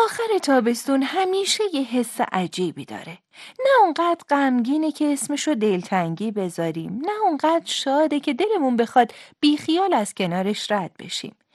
آخر تابستون همیشه یه حس عجیبی داره. نه اونقدر غمگینه که اسمشو دلتنگی بذاریم، نه اونقدر شاده که دلمون بخواد بیخیال از کنارش رد بشیم.